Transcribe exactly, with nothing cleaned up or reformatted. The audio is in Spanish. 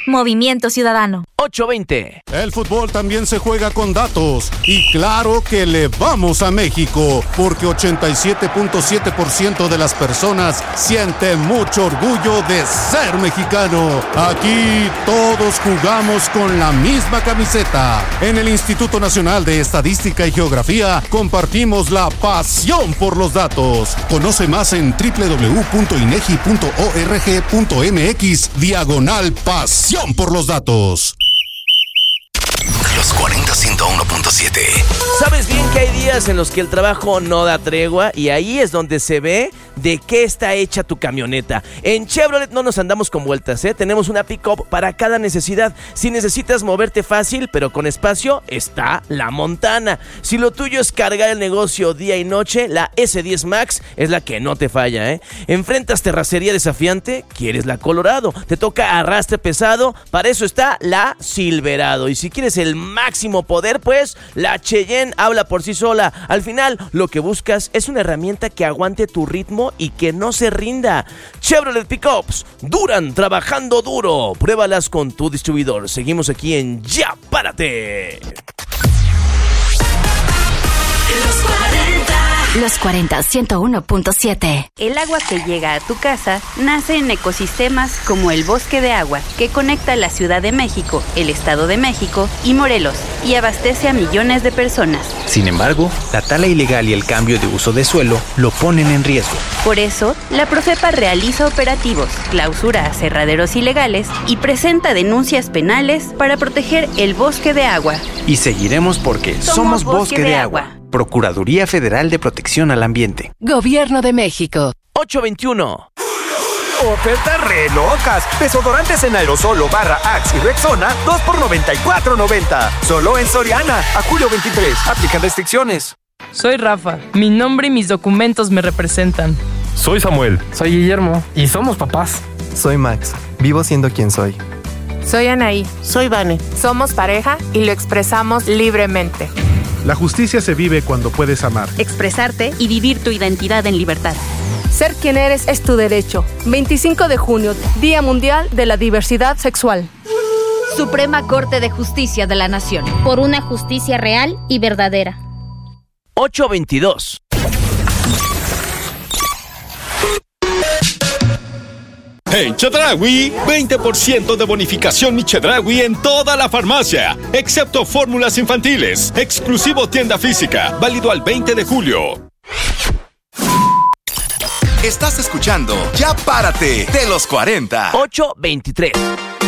Movimiento Ciudadano. ocho veinte. El fútbol también se juega con datos. Y claro que le vamos a México, porque ochenta y siete punto siete por ciento de las personas siente mucho orgullo de ser mexicano. Aquí todos jugamos con la misma camiseta. En el Instituto Nacional de Estadística y Geografía compartimos la pasión por los datos. Conoce más en doble u doble u doble u punto inegi punto org punto mx diagonal pasión por los datos. Los cuarenta ciento uno punto siete. ¿Sabes bien que hay días en los que el trabajo no da tregua? Y ahí es donde se ve de qué está hecha tu camioneta. En Chevrolet no nos andamos con vueltas, ¿eh? Tenemos una pick-up para cada necesidad. Si necesitas moverte fácil, pero con espacio, está la Montana. Si lo tuyo es cargar el negocio día y noche, la ese diez Max es la que no te falla, ¿eh? ¿Enfrentas terracería desafiante? ¿Quieres la Colorado? ¿Te toca arrastre pesado? Para eso está la Silverado. Y si quieres el máximo poder, pues la Cheyenne habla por sí sola. Al final, lo que buscas es una herramienta que aguante tu ritmo y que no se rinda. Chevrolet Pickups duran trabajando duro. Pruébalas con tu distribuidor. Seguimos aquí en Ya Párate. Los cuarenta, ciento uno punto siete. El agua que llega a tu casa nace en ecosistemas como el Bosque de Agua, que conecta la Ciudad de México, el Estado de México y Morelos, y abastece a millones de personas. Sin embargo, la tala ilegal y el cambio de uso de suelo lo ponen en riesgo. Por eso, la Profepa realiza operativos, clausura aserraderos ilegales y presenta denuncias penales para proteger el Bosque de Agua. Y seguiremos porque somos, somos Bosque, Bosque de, de Agua. Agua. Procuraduría Federal de Protección al Ambiente. Gobierno de México. ocho veintiuno. Ofertas re locas. Desodorantes en aerosol o barra Axe y Rexona, dos por noventa y cuatro noventa. Solo en Soriana. A julio veintitrés. Aplican restricciones. Soy Rafa. Mi nombre y mis documentos me representan. Soy Samuel. Soy Guillermo. Y somos papás. Soy Max. Vivo siendo quien soy. Soy Anaí. Soy Vane. Somos pareja y lo expresamos libremente. La justicia se vive cuando puedes amar, expresarte y vivir tu identidad en libertad. Ser quien eres es tu derecho. veinticinco de junio, Día Mundial de la Diversidad Sexual. Suprema Corte de Justicia de la Nación. Por una justicia real y verdadera. ocho veintidós. En Chedraui, veinte por ciento de bonificación Mi Chedraui en toda la farmacia, excepto fórmulas infantiles. Exclusivo tienda física, válido al veinte de julio. Estás escuchando Ya Párate de los cuarenta. ocho veintitrés.